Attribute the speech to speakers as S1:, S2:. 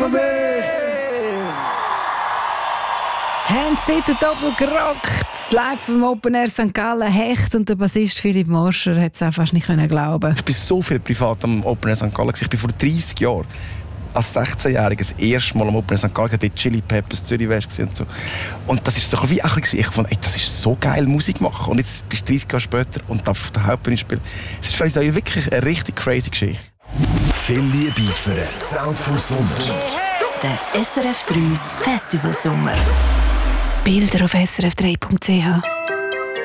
S1: BVB!
S2: Haben sie den Doppel gerockt, live vom Open Air St. Gallen, Hecht, und der Bassist Philipp Morscher hat es auch fast nicht glauben.
S1: Ich bin so viel privat am Open Air St. Gallen. Ich bin vor 30 Jahren als 16-Jähriger das erste Mal am Open Air St. Gallen, die Chili Peppers, Zürich West und so. Und das ist so wie ein bisschen, ich fand, das ist so geil, Musik machen. Und jetzt bist du 30 Jahre später und darf auf der Hauptbühne spielen. Es ist für uns wirklich eine richtig crazy Geschichte.
S3: Viel Liebe für den Sound vom Sommer.
S4: Der SRF 3 Festivalsommer.
S2: Bilder auf srf3.ch.